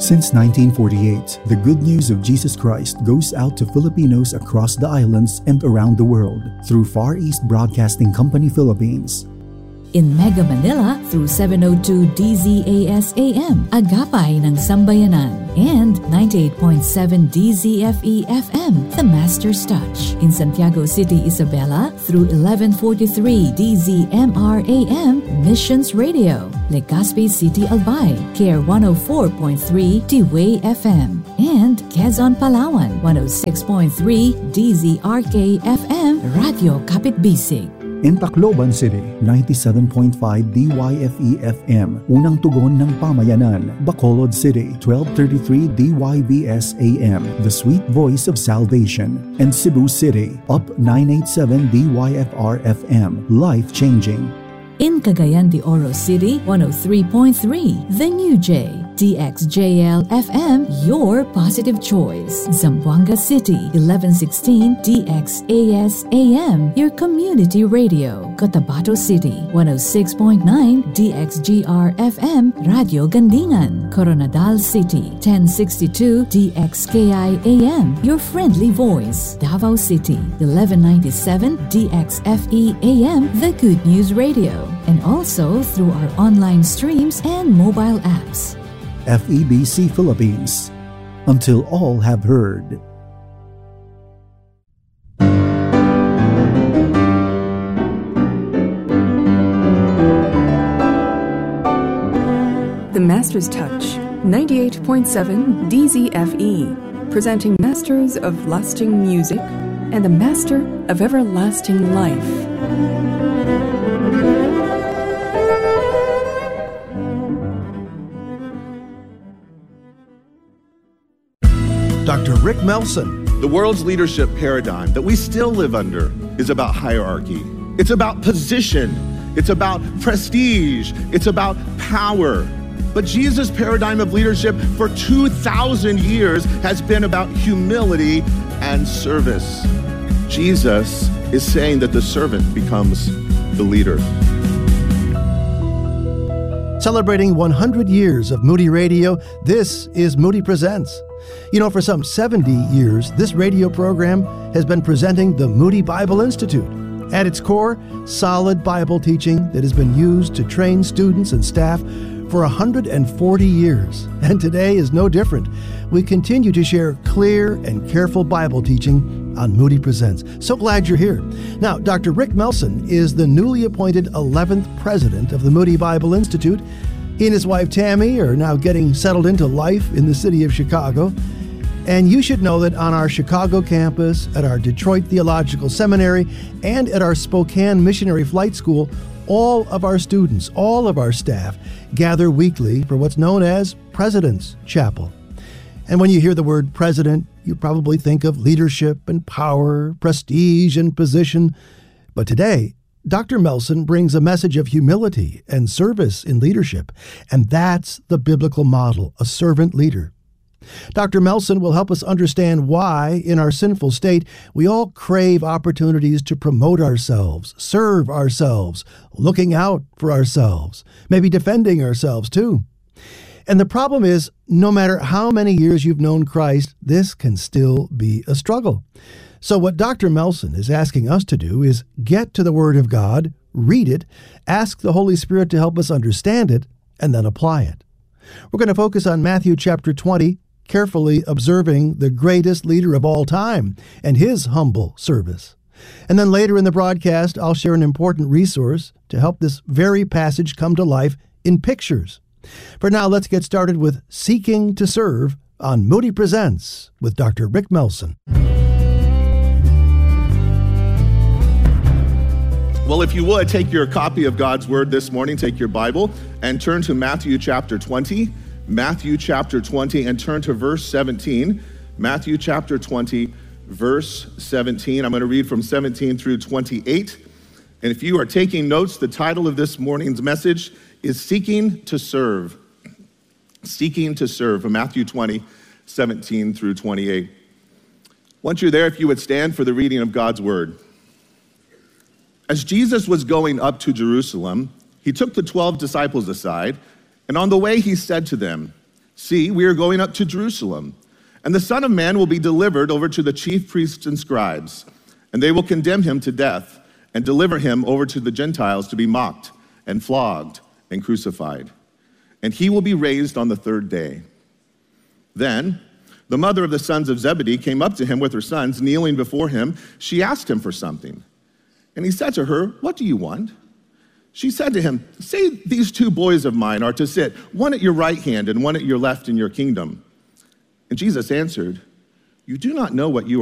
Since 1948, the good news of Jesus Christ goes out to Filipinos across the islands and around the world through Far East Broadcasting Company Philippines. In Mega Manila through 702 DZAS AM, Agapay ng Sambayanan, and 98.7 DZFE FM, The Master's Touch. In Santiago City, Isabela through 1143 DZMR AM, Missions Radio. Legazpi City, Albay, KR 104.3 D-Way FM. And Quezon, Palawan, 106.3 DZRK FM, Radio Kapitbisig. In Tacloban City, 97.5 DYFE FM, Unang Tugon ng Pamayanan. Bacolod City, 1233 DYBS AM, The Sweet Voice of Salvation. And Cebu City, up 987 DYFR FM, Life Changing. In Cagayan de Oro City, 103.3 The New J, DXJL FM, your positive choice. Zamboanga City, 1116 DXAS AM, your community radio. Cotabato City, 106.9 DXGR FM, Radio Gandingan. Coronadal City, 1062 DXKI AM, your friendly voice. Davao City, 1197 DXFE AM, the Good News Radio. And also through our online streams and mobile apps. FEBC Philippines, until all have heard. The Master's Touch, 98.7 DZFE, presenting Masters of Lasting Music and the Master of Everlasting Life. Dr. Rick Melson. The world's leadership paradigm that we still live under is about hierarchy. It's about position. It's about prestige. It's about power. But Jesus' paradigm of leadership for 2,000 years has been about humility and service. Jesus is saying that the servant becomes the leader. Celebrating 100 years of Moody Radio, this is Moody Presents. You know, for some 70 years, this radio program has been presenting the Moody Bible Institute. At its core, solid Bible teaching that has been used to train students and staff for 140 years. And today is no different. We continue to share clear and careful Bible teaching on Moody Presents. So glad you're here. Now, Dr. Rick Melson is the newly appointed 11th president of the Moody Bible Institute. He and his wife Tammy are now getting settled into life in the city of Chicago. And you should know that on our Chicago campus, at our Detroit Theological Seminary, and at our Spokane Missionary Flight School, all of our students, all of our staff gather weekly for what's known as President's Chapel. And when you hear the word president, you probably think of leadership and power, prestige and position. But today, Dr. Melson brings a message of humility and service in leadership, and that's the biblical model, a servant leader. Dr. Melson will help us understand why, in our sinful state, we all crave opportunities to promote ourselves, serve ourselves, looking out for ourselves, maybe defending ourselves too. And the problem is, no matter how many years you've known Christ, this can still be a struggle. So what Dr. Melson is asking us to do is get to the Word of God, read it, ask the Holy Spirit to help us understand it, and then apply it. We're going to focus on Matthew chapter 20, carefully observing the greatest leader of all time and his humble service. And then later in the broadcast, I'll share an important resource to help this very passage come to life in pictures. For now, let's get started with Seeking to Serve on Moody Presents with Dr. Rick Melson. Well, if you would, take your copy of God's Word this morning, take your Bible, and turn to Matthew chapter 20. Matthew chapter 20, and turn to verse 17. Matthew chapter 20, verse 17. I'm going to read from 17 through 28. And if you are taking notes, the title of this morning's message is Seeking to Serve. Seeking to Serve, from Matthew 20, 17 through 28. Once you're there, if you would stand for the reading of God's Word. As Jesus was going up to Jerusalem, he took the 12 disciples aside, and on the way he said to them, See, we are going up to Jerusalem, and the Son of Man will be delivered over to the chief priests and scribes, and they will condemn him to death and deliver him over to the Gentiles to be mocked and flogged and crucified. And he will be raised on the third day." Then the mother of the sons of Zebedee came up to him with her sons, kneeling before him. She asked him for something. And he said to her, "What do you want?" She said to him, "Say these two boys of mine are to sit, one at your right hand and one at your left in your kingdom." And Jesus answered, "You do not know what you